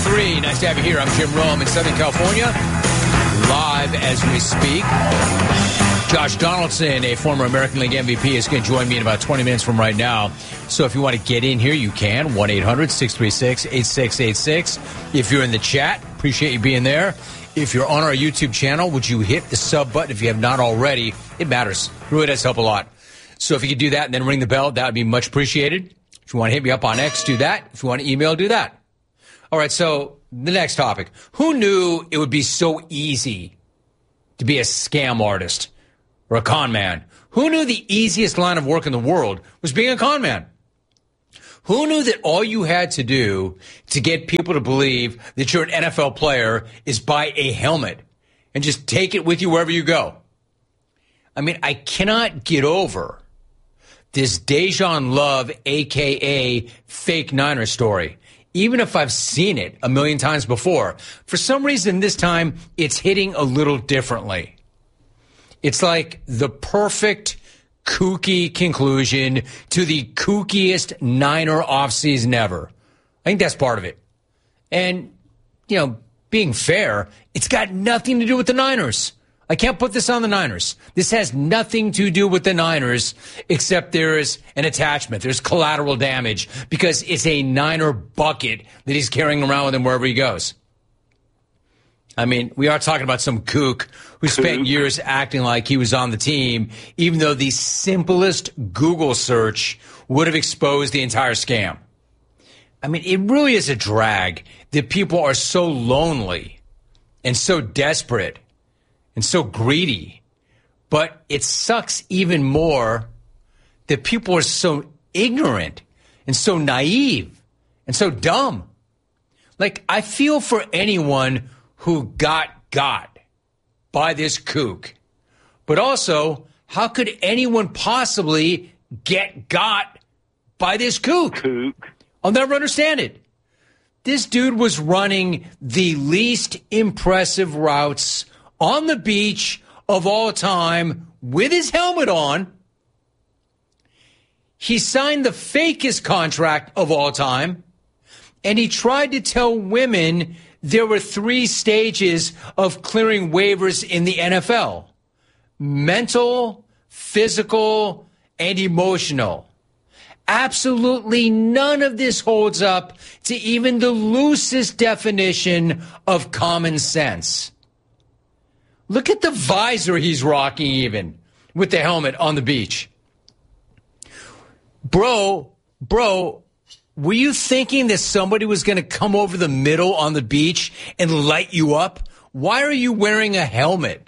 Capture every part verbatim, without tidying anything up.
three. Nice to have you here. I'm Jim Rome in Southern California, live as we speak. Josh Donaldson, a former American League M V P, is going to join me in about twenty minutes from right now. So if you want to get in here, you can. one eight hundred six three six eight six eight six. If you're in the chat, appreciate you being there. If you're on our YouTube channel, would you hit the sub button if you have not already? It matters. It really does help a lot. So if you could do that and then ring the bell, that would be much appreciated. If you want to hit me up on X, do that. If you want to email, do that. All right, so the next topic. Who knew it would be so easy to be a scam artist or a con man? Who knew the easiest line of work in the world was being a con man? Who knew that all you had to do to get people to believe that you're an N F L player is buy a helmet and just take it with you wherever you go? I mean, I cannot get over this Dejan Love, a k a fake Niner story. Even if I've seen it a million times before, for some reason this time it's hitting a little differently. It's like the perfect kooky conclusion to the kookiest Niner offseason ever. I think that's part of it. And, you know, being fair, it's got nothing to do with the Niners. I can't put this on the Niners. This has nothing to do with the Niners, except there is an attachment. There's collateral damage because it's a Niner bucket that he's carrying around with him wherever he goes. I mean, we are talking about some kook who spent years acting like he was on the team, even though the simplest Google search would have exposed the entire scam. I mean, it really is a drag that people are so lonely and so desperate and so greedy. But it sucks even more that people are so ignorant and so naive and so dumb. Like, I feel for anyone who got got by this kook. But also, how could anyone possibly get got by this kook? Kook. I'll never understand it. This dude was running the least impressive routes on the beach of all time with his helmet on. He signed the fakest contract of all time. And he tried to tell women there were three stages of clearing waivers in the N F L: mental, physical, and emotional. Absolutely none of this holds up to even the loosest definition of common sense. Look at the visor he's rocking even with the helmet on the beach. Bro, bro, were you thinking that somebody was going to come over the middle on the beach and light you up? Why are you wearing a helmet?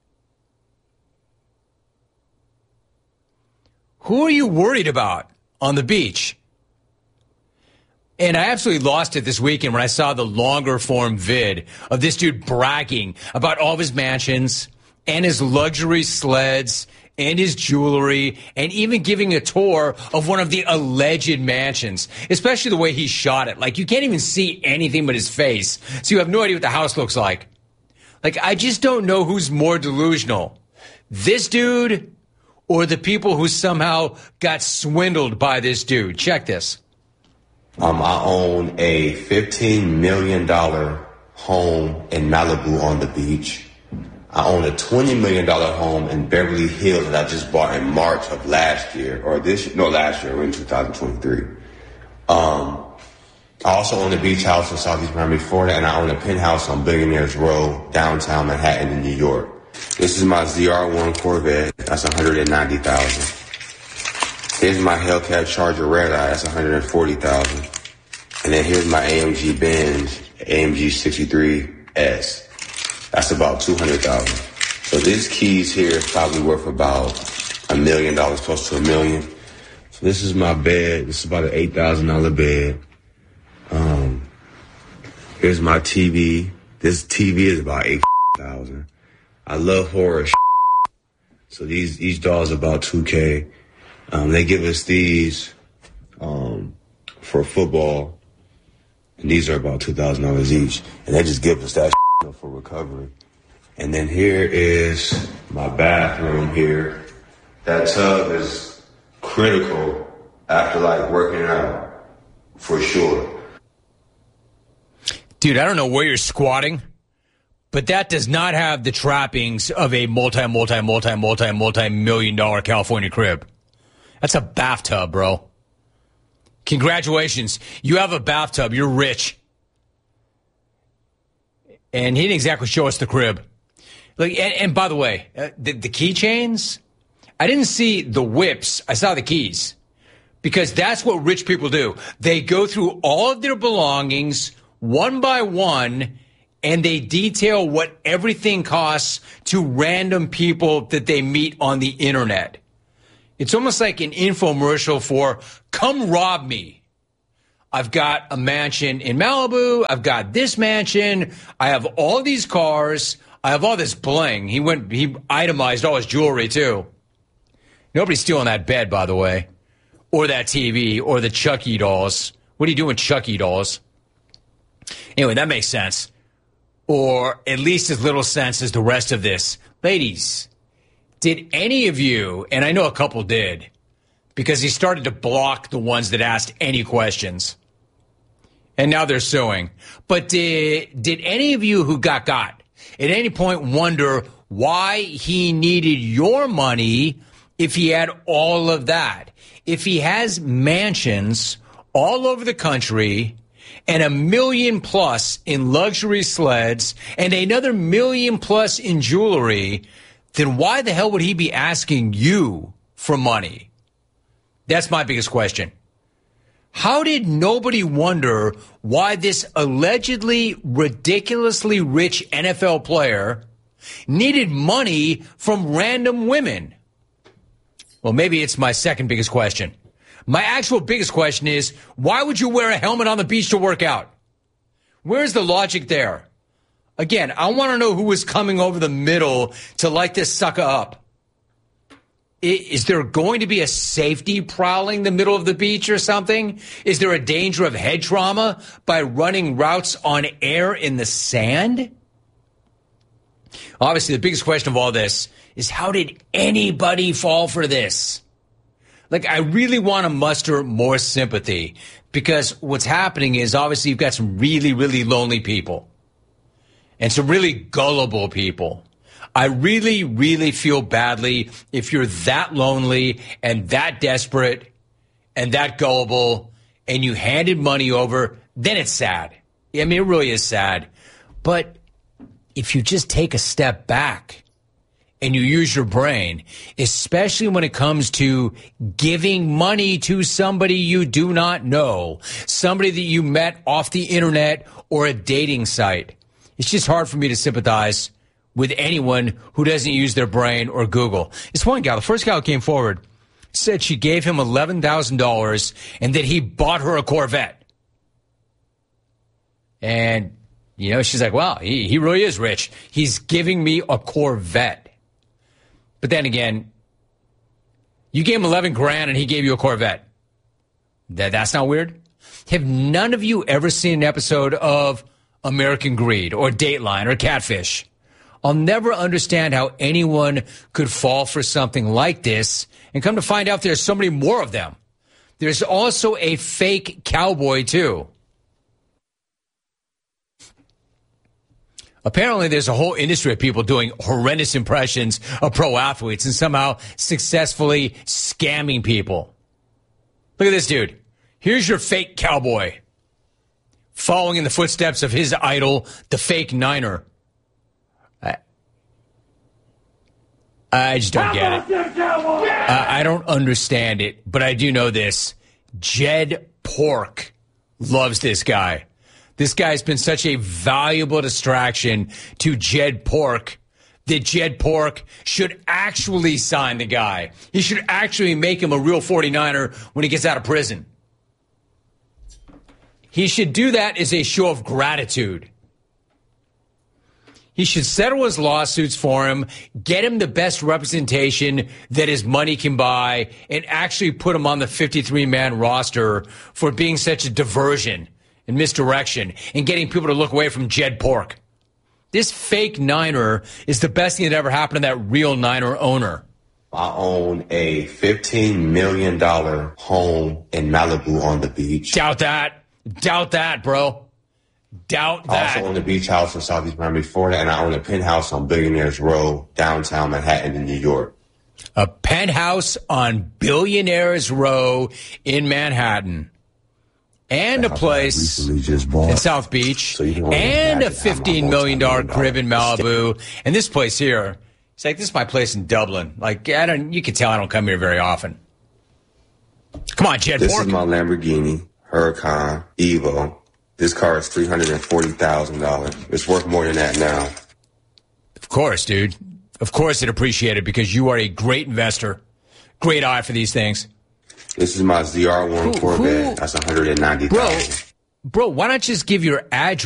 Who are you worried about on the beach? And I absolutely lost it this weekend when I saw the longer form vid of this dude bragging about all of his mansions and his luxury sleds and his jewelry, and even giving a tour of one of the alleged mansions, especially the way he shot it. Like, you can't even see anything but his face, so you have no idea what the house looks like. Like, I just don't know who's more delusional, this dude or the people who somehow got swindled by this dude. Check this. Um, I own a fifteen million dollars home in Malibu on the beach. I own a twenty million dollars home in Beverly Hills that I just bought in March of last year, or this, no, last year, we're in two thousand twenty-three. Um, I also own a beach house in Southeast Miami, Florida, and I own a penthouse on Billionaires Row, downtown Manhattan in New York. This is my Z R one Corvette. That's one hundred ninety thousand dollars. Here's my Hellcat Charger Red Eye. That's one hundred forty thousand dollars. And then here's my A M G Benz A M G sixty-three S. That's about two hundred thousand dollars. So these keys here is probably worth about a million dollars, close to a million. So this is my bed. This is about an eight thousand dollars bed. Um, here's my T V. This T V is about eight thousand dollars. I love horror. So these, these dolls are about two K. Um, they give us these, um, for football. And these are about two thousand dollars each. And they just give us that for recovery. And then here is my bathroom here. That tub is critical after, like, working out, for sure. Dude, I don't know where you're squatting, but that does not have the trappings of a multi, multi, multi, multi, multi-million dollar California crib. That's a bathtub, bro. Congratulations. You have a bathtub. You're rich. And he didn't exactly show us the crib. Like, and, and by the way, uh, the, the keychains, I didn't see the whips. I saw the keys. Because that's what rich people do. They go through all of their belongings one by one, and they detail what everything costs to random people that they meet on the internet. It's almost like an infomercial for, come rob me. I've got a mansion in Malibu. I've got this mansion. I have all these cars. I have all this bling. He went, he itemized all his jewelry too. Nobody's stealing that bed, by the way, or that T V, or the Chucky dolls. What are you doing, Chucky dolls? Anyway, that makes sense. Or at least as little sense as the rest of this. Ladies, did any of you, and I know a couple did, because he started to block the ones that asked any questions. And now they're suing. But did, did any of you who got got at any point wonder why he needed your money if he had all of that? If he has mansions all over the country and a million plus in luxury sleds and another million plus in jewelry, then why the hell would he be asking you for money? That's my biggest question. How did nobody wonder why this allegedly ridiculously rich N F L player needed money from random women? Well, maybe it's my second biggest question. My actual biggest question is, why would you wear a helmet on the beach to work out? Where's the logic there? Again, I want to know who was coming over the middle to light this sucker up. Is there going to be a safety prowling the middle of the beach or something? Is there a danger of head trauma by running routes on air in the sand? Obviously, the biggest question of all this is, how did anybody fall for this? Like, I really want to muster more sympathy, because what's happening is, obviously, you've got some really, really lonely people and some really gullible people. I really, really feel badly if you're that lonely and that desperate and that gullible and you handed money over, then it's sad. I mean, it really is sad. But if you just take a step back and you use your brain, especially when it comes to giving money to somebody you do not know, somebody that you met off the internet or a dating site, it's just hard for me to sympathize with anyone who doesn't use their brain or Google. This one gal, the first gal who came forward, said she gave him eleven thousand dollars and that he bought her a Corvette. And, you know, she's like, wow, he, he really is rich. He's giving me a Corvette. But then again, you gave him eleven grand and he gave you a Corvette. That, that's not weird? Have none of you ever seen an episode of American Greed or Dateline or Catfish? I'll never understand how anyone could fall for something like this, and come to find out there's so many more of them. There's also a fake cowboy, too. Apparently, there's a whole industry of people doing horrendous impressions of pro athletes and somehow successfully scamming people. Look at this dude. Here's your fake cowboy, following in the footsteps of his idol, the fake Niner. I just don't get it. Uh, I don't understand it, but I do know this. Jed Pork loves this guy. This guy's been such a valuable distraction to Jed Pork that Jed Pork should actually sign the guy. He should actually make him a real forty-niner when he gets out of prison. He should do that as a show of gratitude. He should settle his lawsuits for him, get him the best representation that his money can buy, and actually put him on the fifty-three man roster for being such a diversion and misdirection and getting people to look away from Jed Pork. This fake Niner is the best thing that ever happened to that real Niner owner. I own a fifteen million dollars home in Malibu on the beach. Doubt that. Doubt that, bro. Doubt I that. also own a beach house in Southeast Miami, Florida, and I own a penthouse on Billionaires Row, downtown Manhattan in New York. A penthouse on Billionaires Row in Manhattan. And a place in South Beach. So and a fifteen million dollars crib in Malibu. And this place here, it's like, this is my place in Dublin. Like, I don't, you can tell I don't come here very often. Come on, Jed This Bork. is my Lamborghini Huracan Evo. This car is three hundred forty thousand dollars. It's worth more than that now. Of course, dude. Of course it appreciated because you are a great investor. Great eye for these things. This is my Z R one Who- Corvette. who- That's one hundred ninety thousand dollars. Bro, bro, why not just give your address?